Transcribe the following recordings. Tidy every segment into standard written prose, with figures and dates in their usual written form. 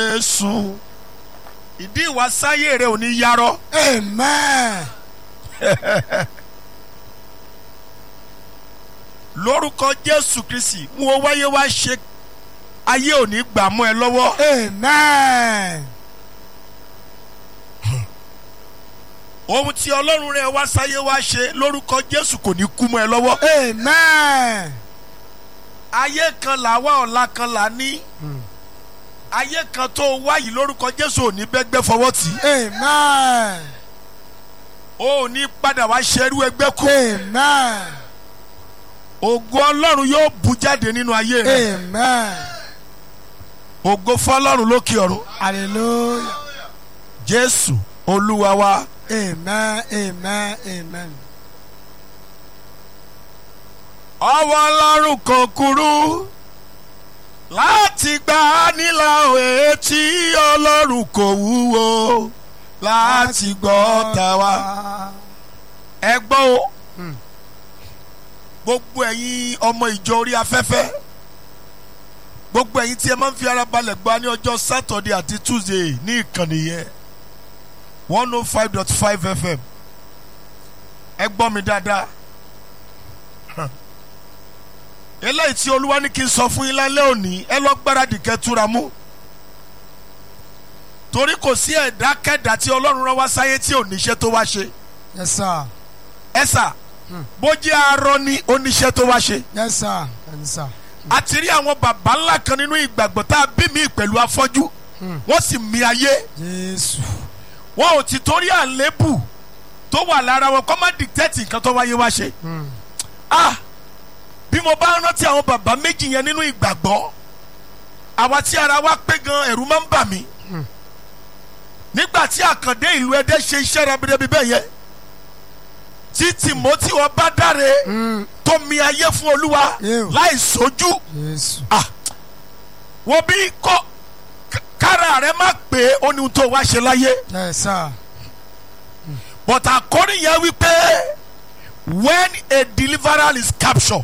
Jésù. Ìdí ìwàsáyé rẹ ò ní yarọ. Amen. Lórúkọ Jésù Kristi, mú o wáyé wá ṣe ayé ò ní gbà mọ́ ẹ lọ́wọ́. Amen. Ohun tí Ọlọ́run rẹ wá sáyé wá ṣe lórúkọ Jésù kò ní kú mọ́ ẹ lọ́wọ́. Amen. Ayé kan là wá, ọ̀la kan là ní. Ayé kan tó wá yìí lórúkọ Jésù ò ní bẹ́gbẹ́ fọwọ́ tì. Amen. O ò ní padà wá ṣerú ẹgbẹ́ kú. Amen. Ògo Ọlọ́run yóò bú jáde nínú ayé rẹ. Amen. Ògo fọ́lọ́run lókè ọ̀run. Hallelujah. Jésù Olúwa wa. Amen. Amen. Amen. Ọwọ́ Ọlọ́run kò kúrú láti gbà á nílà òye tí Ọlọ́run kò wúwo láti gbọ́ tàwa. Ẹ gbọ́ o. Gbogbo ẹ̀yin ọmọ ìjọ orí afẹ́fẹ́, gbogbo ẹ̀yin tí ẹ máa ń fi ara balẹ̀ gbà ní ọjọ́ Saturday àti Tuesday ní ìkànnì yẹn 105.5 FM. Ẹ gbọ́ mi dáadáa. Eléyìí tí Olúwa ní kí n sọ fún yín lálẹ́ òní, ẹ lọ gbáradì kẹ́túra mú. Torí kò sí ẹ̀dá kẹ́dà tí Ọlọ́run rán wá sáyé tí ò níṣẹ́ tó wá ṣe. Yes, sir. Ẹ sà, bó jẹ́ arọ ní oníṣẹ́ tó wá ṣe. Yes, sir. Yes, sir. A ti rí àwọn bàbá ńlá kan nínú ìgbàgbọ́ tá a bí mi pẹ̀lú afọ́jú. Wọ́n sì mì ayé. Jésù. Wọn ò ti torí àlébù tó wà lára wọn kọ́ má dìtẹ́tì nǹkan tó wáyé wá ṣe. Bí mo bá rántí àwọn bàbá méjì yẹn nínú ìgbàgbọ́, àwa tí ara wa pé gan ẹ̀rù máa ń bà mí. Nígbà tí Àkàndé ìlú Ẹdẹ ṣe iṣẹ́ rẹ̀bìrẹ̀bì bẹ́ẹ̀ yẹn, tí Timothy ọba dáre tó mi ayé fún Olúwa láì sójú. Wọ́n bí kọ́ kára rẹ̀ má pé ó ní ohun tó wá ṣe láyé. Yes, sir. But àkọ́rí yẹn wípé when a deliverer is captured,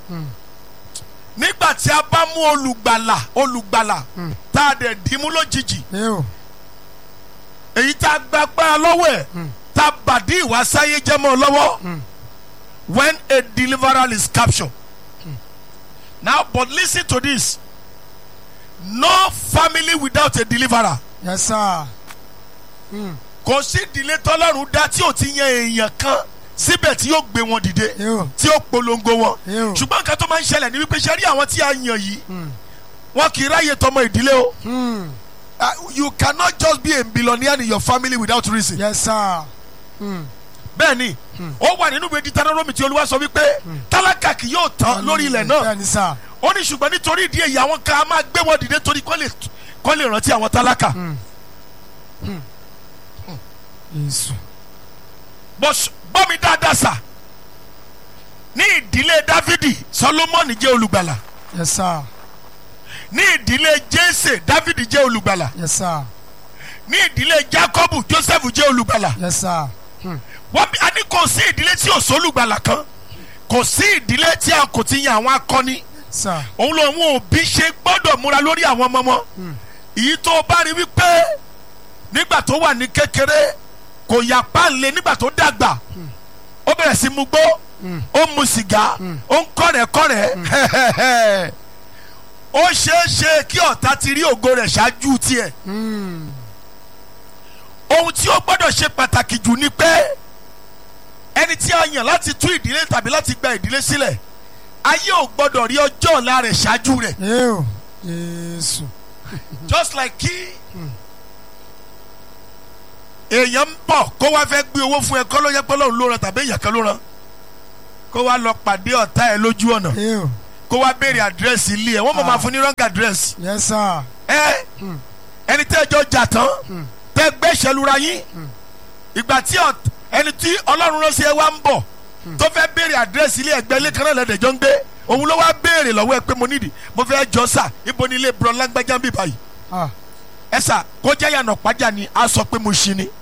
nígbà tí a bá mú olùgbàlà tá a dẹ̀ dìímú lójijì, èyí tá a gba agbára lọ́wọ́ ẹ̀ tá a bàdí ìwàsáyé jẹ́ mọ́ lọ́wọ́. When a deliverer is captured. Now, but listen to this. No family without a deliverer. Yes, sir. Kò sí ìdílé tọ́lọ́run dá tí ò ti yan èèyàn kan síbẹ̀ tí yóò gbé wọn dìde, tí yóò polongo wọn. Ṣùgbọ́n nǹkan tó máa ń ṣẹlẹ̀ ní wípé ṣe rí àwọn tí a yàn yìí, wọn kì í ráyè tọmọ ìdílé o. You cannot just be a billionaire in your family without reason. Yes, sir. Bẹ́ẹ̀ni, ó wà nínú ìwé Deuteronomy tí Olúwa sọ wípé tálákà kì yóò tán lórí ilẹ̀ náà. Bẹ́ẹ̀ni, sir. Ó ní ṣùgbọ́n nítorí ìdí èyí àwọn kan á máa gbé wọn dìde torí kọ́ lè rántí àwọn tálákà. Jésù. Bọ́ mi dáadáa sà, ní ìdílé Dávidi Solomoni jẹ́ olùgbàlà. Yes, sir. Ní ìdílé Jésè Dávidi jẹ́ olùgbàlà. Yes, sir. Ní ìdílé Jákọ́bù Jósẹ́fù jẹ́ olùgbàlà. Yes, sir. A ní kò sí ìdílé tí ò sólùgbàlà kan, kò sí ìdílé tí a kò ti yan àwọn akọni. Sir. Òun lòun òbí ṣe gbọ́dọ̀ múra lórí àwọn ọmọ wọn. Èyí tó bá rí wípé nígbà tó wà ní kékeré kò yà páńlé, nígbà tó dàgbà ó bẹ̀rẹ̀ sí mu gbó, ó mu sìgá, ó ń kọ́rẹ̀kọ́rẹ̀. Ó ṣeé ṣe kí ọ̀tá ti rí ògo rẹ̀ ṣáájú tiẹ̀. Ohun tí ó gbọ́dọ̀ ṣe pàtàkì jù ni pé ẹni tí a yàn láti tú ìdílé tàbí láti gba ìdílé sílẹ̀, ayé ò gbọ́dọ̀ rí ọjọ́ ọ̀la rẹ̀ ṣáájú rẹ̀. Jésù. Just like kí èèyàn ń bọ̀ kó wá fẹ́ gbé owó fún ẹ kọ́ ló yẹ pé Ọlọ́run ló rán tàbí èèyàn kan ló rán, kó wá lọ pàdé ọ̀tá ẹ lójú ọ̀nà, kó wá béèrè àdírẹ́sì ilé ẹ, wọ́n mọ̀ máa fún ní wrong address. Yes, sir. Ẹni tẹ́ ẹjọ́ jà tán tẹ́ gbẹ́sẹ̀ lura yín, ìgbà tí ẹni tí Ọlọ́run rán sí ẹ wá ń bọ̀ tó fẹ́ béèrè àdírẹ́sì ilé ẹgbẹ́ ilé kan náà lẹ́dẹ̀ẹ́jọ́ ń gbé, òun ló wá béèrè lọ́wọ́ ẹ pé mo nídìí, mo fẹ́ jọ sà, ibo ni ilé bùrọ̀ lágbájá ń bì báyìí. Ẹ sà, kó jẹ́ yànnà pàjá ni a sọ pé mo ṣi ni.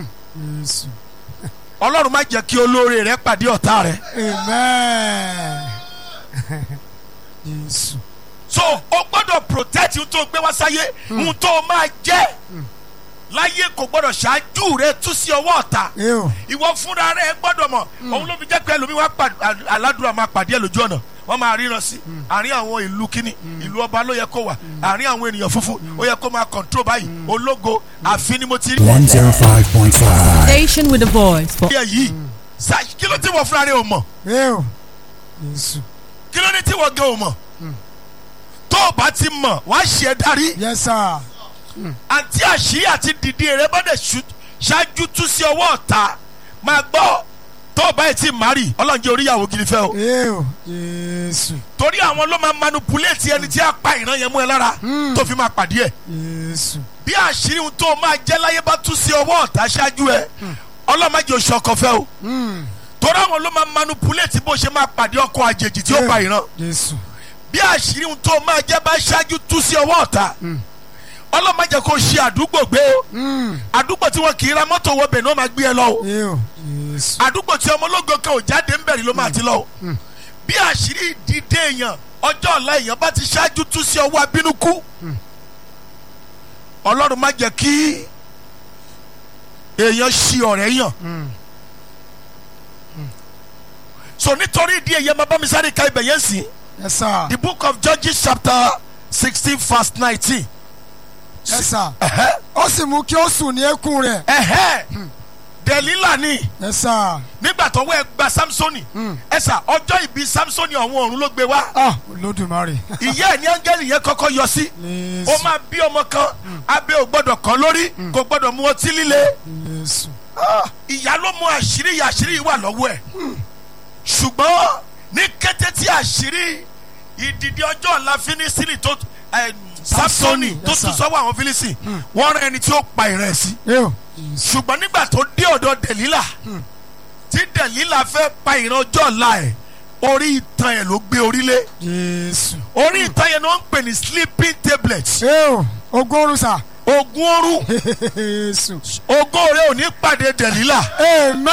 Ọlọ́run má jẹ́ kí olóore rẹ pàdé ọ̀tá rẹ. Amen. Jésù. so o gbọ́dọ̀ protect ohun tó gbé wá sáyé ohun tó máa jẹ́ láyé kò gbọ́dọ̀ ṣáájú rẹ tú sí ọwọ́ ọ̀tá ìwọ fúnra rẹ gbọ́dọ̀ mọ̀ òun ló fi jẹ́ pé ẹlòmíì wá aládùúrà máa pàdé ẹ lójú ọ̀nà wọ́n máa ríran sí àárín àwọn ìlú kíní ìlú ọba ló yẹ kó wà àárín àwọn ènìyàn funfun ó yẹ kó máa control báyìí ológo àfin ni mo ti rí. 105.5. Station with a voice for. yìí kí ló ti wọ fúnra rẹ ò mọ̀ kí ló ní tí wọ́n gé ò mọ̀ tó o bá ti mọ̀ wá ṣe é darí. Yes, sir. àti àṣírí àti dìde rẹ bọ́dẹ̀ ṣáájú tú sí ọwọ́ ọ̀tá máa gbọ́ tó o bá yẹ ti mari ọlọ́run jẹ́ oríyàwó gidi fẹ́ o. Jésù. torí àwọn ló máa manipulate ẹni tí a pa ìran yẹn mú ẹ lára tó fi máa pàdé ẹ. Jésù. bí àṣírí ohun tó o máa jẹ́ láyé bá tú sí ọwọ́ ọ̀tá ṣáájú ẹ ọlọ́run má jẹ́ oṣù ọkọ fẹ́ o. torí àwọn ló máa manipulate bó ṣe máa pàdé ọkọ àjèjì tí ó pa ìran. Jésù. bí àṣírí ohun tó o máa jẹ́ bá ṣáájú tú sí ọwọ́ ọ̀tá ọlọ́mọ jẹ́ kó ṣe àdúgbò gbé o àdúgbò tí wọn kì í ra mọ́tò wọ bẹ̀ ní wọ́n máa gbé ẹ lọ o àdúgbò tí ọmọ ológo kan ò jáde ń bẹ̀rẹ̀ ló máa ti lọ o bí àṣírí ìdílé èèyàn ọjọ́ ọ̀la èèyàn bá ti ṣáájú tú sí ọwọ́ abínúkú ọlọ́run má jẹ́ kí èèyàn ṣi ọ̀rẹ́ yàn so nítorí ìdí èèyàn máa bá mi sáré ka ibẹ̀ yẹn sí. Yes, sir. The book of Judges chapter 16 verse 19. Yes, sir. Ó sì mú kí ó sùn ní eékún rẹ̀. Dẹ̀lílà ni Yes, sir. nígbà tó wẹ́ gba Samsoni ẹ̀sà ọjọ́ ìbí Samsoni ọ̀hún ọ̀run ló gbé wá Olódùmarè. ìyá ẹ̀ ní áńgẹ́lì yẹn kọ́kọ́ yọ sí ó máa bí ọmọ kan abẹ́ ò gbọ́dọ̀ kàn lórí kò gbọ́dọ̀ mu ọtí líle Jésù. ìyá ló mú àṣírí yìí wà lọ́wọ́ ẹ̀ ṣùgbọ́n ní kété tí àṣírí ìdìdí ọjọ́ ọ̀la Fílísítì tó Samsoni tó tún sọ́wọ́ àwọn Fílísítì wọ́n rán ẹni tí ó pa ìrẹ̀ sí ṣùgbọ́n nígbà tó dé ọ̀dọ̀ Dẹ̀lílà tí Dẹ̀lílà fẹ́ pa ìran ọjọ́ ọ̀la ẹ̀ orí ìtàn ẹ̀ ló gbé orílẹ̀ orí ìtàn yẹn ni wọ́n ń pè ní sleeping tablet ogún oorun sà. ogún oorun ogún oore ò ní pàdé Dẹ̀lílà. Amen.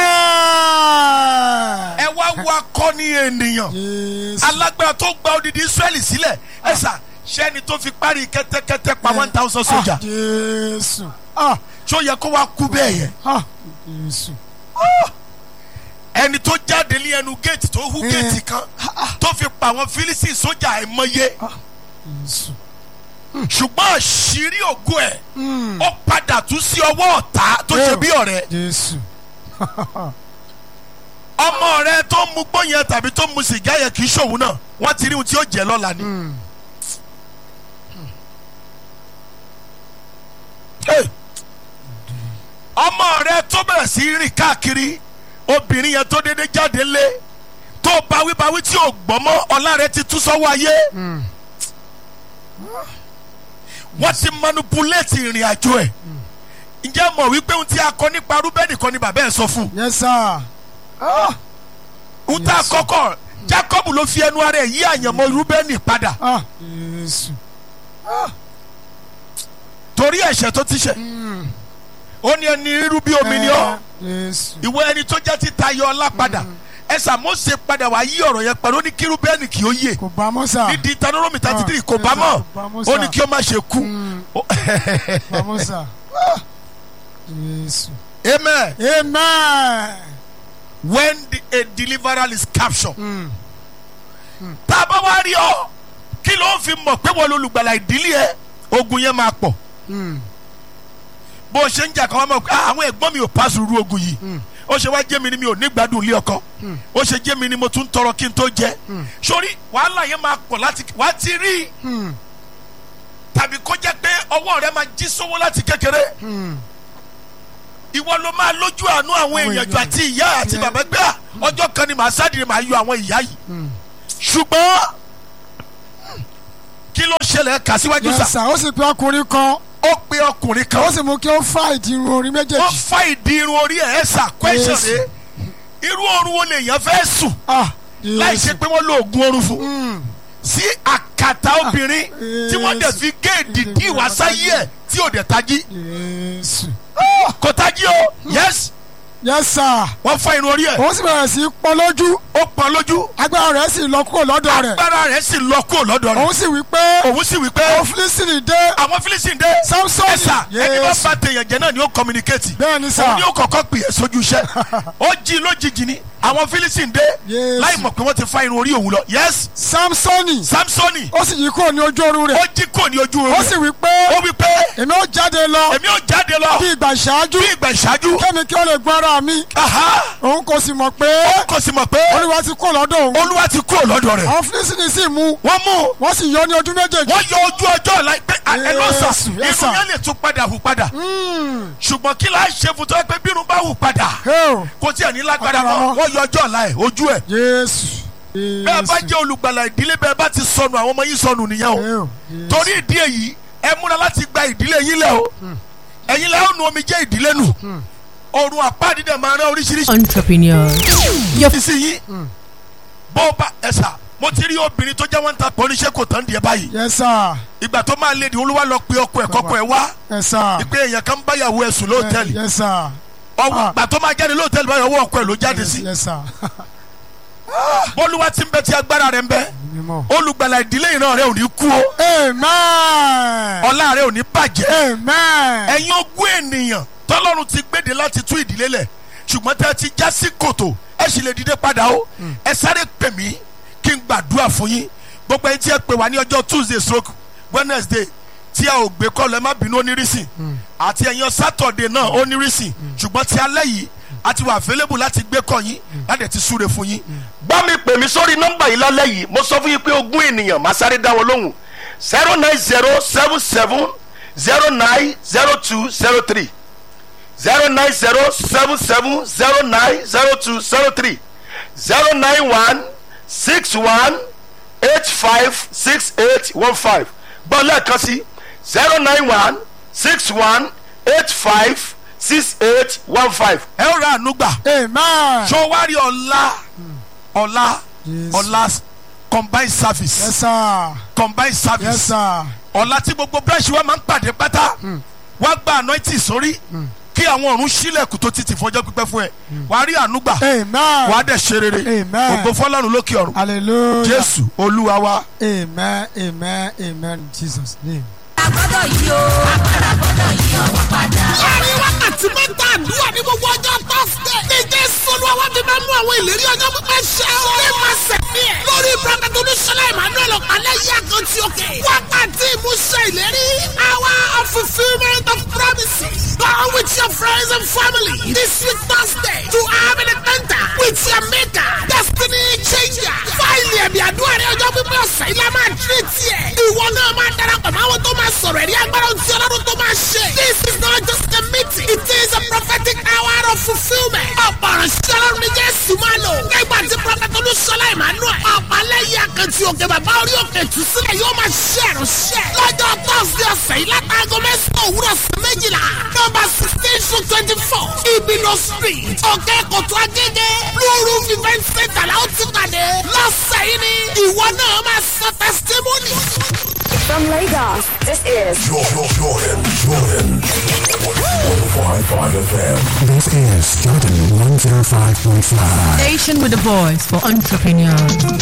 ẹ wá wá kọ́ ní ènìyàn alágbára tó gba odidi Israẹli sílẹ̀ ẹ sà ṣẹ́ni tó fi parí kẹ́tẹ́kẹ́tẹ́ pa 1000 sójà ṣó yẹ kó wá kú bẹ́ẹ̀ yẹn ẹni tó jáde ní ẹnu géètì tó hú géètì kan tó fi pa àwọn Fílísítì sójà àìmọye ṣùgbọ́n àṣírí ògo ẹ̀ ó padà tún sí ọwọ́ ọ̀tá tó ṣe bí ọ̀rẹ́ ọmọ rẹ tó ń mu gbó yẹn tàbí tó ń mu sìgá yẹn kì í ṣòwò náà wọ́n ti rí ohun tí ó jẹ́ lọ́la ni. ọmọ rẹ tó bẹ̀rẹ̀ sí rìn káàkiri obìnrin yẹn tó dédé jáde lé tó bawíbawí tí ò gbọ́ mọ́ ọlá rẹ ti tú sọ́wọ́ ayé wọ́n ti manipulate ìrìn àjò ẹ̀ ǹjẹ́ mọ̀ wípé ohun tí a kọ nípa Rúbẹ́nì kan ni bàbá ẹ̀ sọ fún. Yes, sir. ohun tá a kọ́kọ́ Jacob ló fi ẹnu ara ẹ̀ yí àyànmọ́ Rúbẹ́nì padà torí ẹ̀ṣẹ̀ tó ti ṣẹ̀ ó ní ẹni rírú bí omi ni ọ́ ìwọ ẹni tó jẹ́ títa yọ ọlá padà ẹsà Mósè padà wá yí ọ̀rọ̀ yẹn pẹ̀lú ó ní kí Rúbẹ́nì kì ó yè kò bá mọ́ sà. ní Deuteronomy 33 kò bá mọ́ ó ní kí ó má ṣe kú. bá mọ́ sà. Jésù. Amen. Amen. When a deliverer is captured tá a bá wá rí ọ kí ló ń fi mọ̀ pé wọ́n lolùgbàlà ìdílé ẹ ogun yẹn máa pọ̀ bó o ṣe ń jà kan wọ́n mọ̀ pé àwọn ẹ̀gbọ́n mi ò pass irú ogun yìí ó ṣe wá jẹ́ mi ni mi ò ní gbádùn ilé ọkọ ó ṣe jẹ́ mi ni mo tún tọrọ kí n tó jẹ sórí wàhálà yẹn máa pọ̀ láti wá ti rí tàbí kó jẹ́ pé ọwọ́ rẹ máa jí sówó láti kékeré ìwọ ló máa lójú àánú àwọn èèyàn jù àti ìyá àti bàbá gbé ọjọ́ kan ni màá sádìrì màá yọ àwọn ìyá yìí ṣùgbọ́n kí ló ṣẹlẹ̀ kà síwájú sà. Yes, sir. Ó sì pé ọkùnrin kan. ó pe ọkùnrin kan. ó sì mú kí ó fá ìdí irun orí méjèèjì. ó fá ìdí irun orí ẹ̀ sà question rẹ̀ irú oorun wo lèèyàn fẹ́ sùn láì ṣe pé wọ́n lo oògùn oorun fún sí àkàtà obìnrin tí wọ́n dẹ̀ fi géèdì dí ìwà sáyé ẹ̀ tí ò dẹ̀ tají kò tají o yes yes sir. wọ́n fá irun orí ẹ̀. ó sì bẹ̀rẹ̀ sí í pọ́n lójú. ó pọ́n lójú. agbára rẹ̀ sì lọ kúrò lọ́dọ̀ rẹ̀. agbára rẹ̀ sì lọ kúrò lọ́dọ̀ rẹ̀. òun sì wí pé. òun sì wí pé. àwọn Fílísítìnì dé. àwọn Fílísítìnì dé. Sámsọ́nì. ẹ̀sà ẹni bá bá tèèyàn jẹ náà ni ó communicate. bẹ́ẹ̀ ni sà. òun ni ó kọ́kọ́ pè é sójú iṣẹ́. ó jí lójijì ni àwọn Fílísítìnì dé. Yes. láì mọ̀ pé wọ́n ti fá irun orí òun lọ. yes. Sámsọ́nì. Sámsọ́nì. ó sì yí kúrò ní ojú oorun rẹ̀. ó jí kúrò ní ojú oorun ó rẹ̀. sì wí pé. ó wí pé. èmi ó jáde lọ. èmi ó jáde lọ. bí ìgbà ìṣáájú. bí ìgbà ìṣáájú. kẹ́mi kí ó lè gbọ́ ara mi. aha. òun kò sì mọ̀ pé. ó kò sì mọ̀ pé. Olúwa ti kúrò lọ́dọ̀ òun. Olúwa ti kúrò lọ́dọ̀ rẹ̀. àwọn Fílísítìnì sì mú. wọ́n mú. wọ́n sì yọ ní ojú méjèèjì. wọ́n yọ ojú ọjọ́ ọ̀la pé ẹlọ́sà Yes, irun yes, sir. yẹn lè tún padà hù padà. ṣùgbọ́n kí la ṣe fún tó yẹ pé bí irun bá hù padà Hell. kò tí ẹ̀ ní lágbára Agbára mọ́ mọ́. wọ́n yọ ọjọ́ ọ̀la ẹ̀ ojú ẹ̀. Jésù. bẹ́ẹ̀ bá jẹ́ olùgbàlà ìdílé bẹ́ẹ̀ bá ti sọnù àwọn ọmọ yín sọnù nìyẹn o. Hell. torí ìdí èyí ẹ múra láti gba ìdílé yín lẹ̀ o. ẹ̀yin lẹ́ ó nu omi jẹ́ ìdílé nù. ọ̀run àpáàdì dẹ̀ máa rán oríṣiríṣi. Entrepreneur. fi sí yín. bó o bá ẹ sà mo ti rí obìnrin tó jẹ́ wọ́n ń ta pọ̀ oníṣẹ́ kò tán díẹ̀ báyìí. Yes sir. ìgbà tó máa lé di Olúwa lọ pé ọkọ ẹ̀ kọ́kọ́ ẹ̀ wá. Yes sir. ìpè èèyàn kan báyàwó ẹ̀ sùn lóòtẹ́ẹ̀lì. Yes sir. ọwọ́ ìgbà tó máa jáde lóòtẹ́ẹ̀lì báyìí ọwọ́ ọkọ ẹ̀ ló jáde sí. Yes sir. bólúwa ti ń bẹ tí agbára rẹ̀ ń bẹ. Mímọ́. olùgbàlà ìdílé ìran rẹ̀ ò ní kú o. Amen. ọlá rẹ̀ ò ní bàjẹ́. Amen. ẹ̀yin ogún ènìyàn tọ́lọ́run ti gbéde láti tú ìdílé lẹ̀ ṣùgbọ́n tẹ́ ẹ ti já sí kòtò ẹ sì lè dìde padà o. ẹ sáré pè mí kí n gbàdúrà fún yín gbogbo ẹni tí ẹ pè wá ní ọjọ́ Tuesday stroke Wednesday tí a ò gbé kọ́lù ẹ má bínú onírísìn àti ẹ̀yin Saturday náà onírísìn ṣùgbọ́n ti alẹ́ yìí a ti wà available láti gbé kọ́ yín láti ti súre fún yín. bá mi pè mí sórí nọ́mbà yìí lálẹ́ yìí mo sọ fún yín pé ogún ènìyàn máa sáré dá wọn lóhùn 09077090203 09077090203 09161856815 gbọ́ lẹ́ẹ̀kan sí 09161856815. ẹ ó ra àánú gbà. Amen. ṣó wá rí ọ̀la Yes. combined service. Yes sir. combined Yes service. sir. ọ̀la tí gbogbo branch wa máa ń pàdé pátá wá gba anointing sórí kí àwọn ọ̀run sílẹ̀kùn tó ti tì fọjọ́ pípẹ́ fún ẹ wàá rí àánú gbà Amen. wàá dẹ̀ ṣe rere Amen. ògo fọlọ́run lókè ọ̀run Hallelujah. Jésù Olúwa wa. Amen. Amen. Amen. In Jesus' name. Agbọ́dọ̀ yìí o, agbára gbọ́dọ̀ yìí ọwọ́ padà. láàrin wákàtí mẹ́ta àdúrà ní gbogbo ọjọ́ Thursday ní Jésù Olúwa fi máa mú àwọn ìlérí ọjọ́ pípẹ́ ṣẹ o. ní màsẹ̀ ní ẹ̀ lórí Prophet Olúṣọlá Emmanuel Ọ̀pálẹ́yẹ àkàntì òkè wákàtí ìmúṣẹ ìlérí hour of fulfilment of promises. Go with your friends and family this week Thursday to have an encounter with your maker destiny changer. fáìlì ẹ̀mí àdúrà ní ọjọ́ pípẹ́ ọ̀sẹ̀ ilé máa tírè tiẹ̀. ìwọ náà máa darapọ̀ mọ́ àwọn tó máa sọ̀rọ̀ ẹ̀rí agbára ohun tí Ọlọ́run tó máa ṣe. This is not just a meeting, it is a prophetic hour of fulfilment. ọ̀pọ̀ ìránṣẹ́ Ọlọ́run ní Jésù máa lò. nígbà tí Prophet Olúṣọlá Emmanuel Ọ̀pálẹ́yẹ àkàntì òkè bàbá orí òkè tù sílẹ̀ yóò máa ṣe ìránṣẹ́. lọ́jọ́ Thursday ọ̀sẹ̀ yìí látàgọ́ mẹ́sàn-án òwúrọ̀ sí méjìlá. nọ́mbà 16-24 Ibino Street òkè kòtò Agége Blue Roof Event Center la ó ti pàdé. lọ́sẹ̀ yìí ni ìwọ náà máa sọ testimony. From Lagos, this is Jordan. 105.5 FM. This is Jordan 105.5. Station with a voice for entrepreneurs.